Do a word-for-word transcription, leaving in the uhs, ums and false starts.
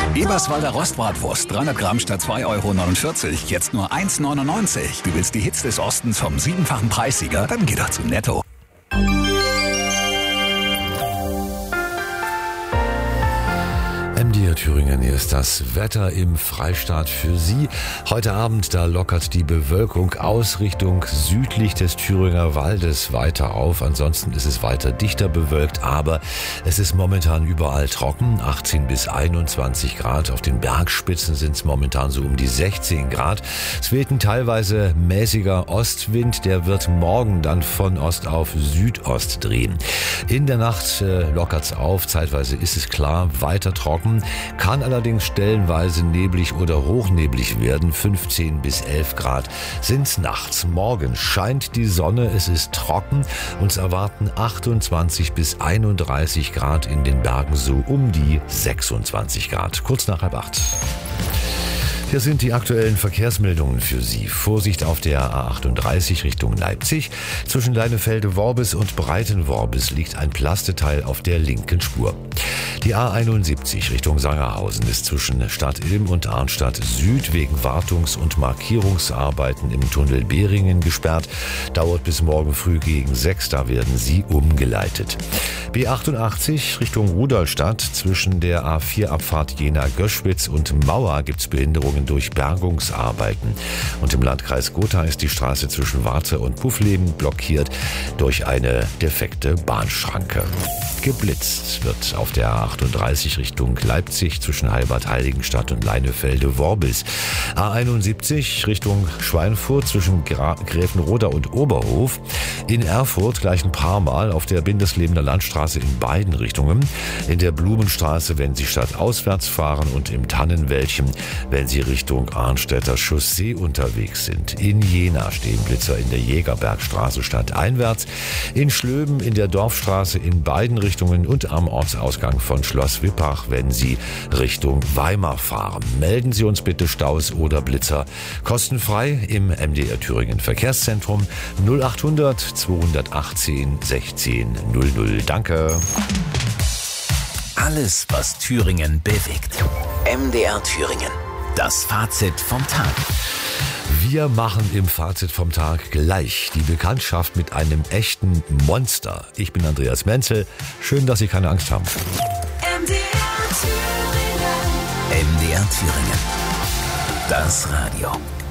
Eberswalder Rostbratwurst, dreihundert Gramm statt zwei Euro neunundvierzig, jetzt nur eins neunundneunzig. Du willst die Hits des Ostens vom siebenfachen Preissieger? Dann geh doch zu Netto. M D R Thüringen, hier ist das Wetter im Freistaat für Sie. Heute Abend, da lockert die Bewölkung aus Richtung südlich des Thüringer Waldes weiter auf. Ansonsten ist es weiter dichter bewölkt, aber es ist momentan überall trocken. achtzehn bis einundzwanzig Grad. Auf den Bergspitzen sind es momentan so um die sechzehn Grad. Es weht ein teilweise mäßiger Ostwind. Der wird morgen dann von Ost auf Südost drehen. In der Nacht äh, lockert es auf. Zeitweise ist es klar, weiter trocken. Kann allerdings stellenweise neblig oder hochneblig werden. fünfzehn bis elf Grad sind's nachts. Morgen scheint die Sonne, es ist trocken. Uns erwarten achtundzwanzig bis einunddreißig Grad, in den Bergen so um die sechsundzwanzig Grad. Kurz nach halb acht. Hier sind die aktuellen Verkehrsmeldungen für Sie. Vorsicht auf der A achtunddreißig Richtung Leipzig. Zwischen Leinefelde-Worbis und Breitenworbis liegt ein Plasteteil auf der linken Spur. Die A einundsiebzig Richtung Sangerhausen ist zwischen Stadt Ilm und Arnstadt Süd wegen Wartungs- und Markierungsarbeiten im Tunnel Behringen gesperrt. Dauert bis morgen früh gegen sechs, da werden Sie umgeleitet. B achtundachtzig Richtung Rudolstadt zwischen der A vier Abfahrt Jena-Göschwitz und Mauer gibt's Behinderungen durch Bergungsarbeiten. Und im Landkreis Gotha ist die Straße zwischen Warze und Puffleben blockiert durch eine defekte Bahnschranke. Geblitzt wird auf der A achtunddreißig Richtung Leipzig zwischen Heilbad-Heiligenstadt und Leinefelde-Worbis. A einundsiebzig Richtung Schweinfurt zwischen Gra- Gräfenroda und Oberhof. In Erfurt gleich ein paar Mal auf der Bindeslebener Landstraße in beiden Richtungen. In der Blumenstraße, wenn Sie stadtauswärts fahren, und im Tannenwäldchen, wenn Sie Richtung Arnstädter Chaussee unterwegs sind. In Jena stehen Blitzer in der Jägerbergstraße stadteinwärts. In Schlöben in der Dorfstraße in beiden Richtungen und am Ortsausgang von Schloss Wippach, wenn Sie Richtung Weimar fahren. Melden Sie uns bitte Staus oder Blitzer kostenfrei im M D R Thüringen Verkehrszentrum null achthundert zweihundertachtzehn sechzehn null null. Danke. Alles, was Thüringen bewegt. M D R Thüringen. Das Fazit vom Tag. Wir machen im Fazit vom Tag gleich die Bekanntschaft mit einem echten Monster. Ich bin Andreas Menzel. Schön, dass Sie keine Angst haben. M D R Thüringen. M D R Thüringen. Das Radio.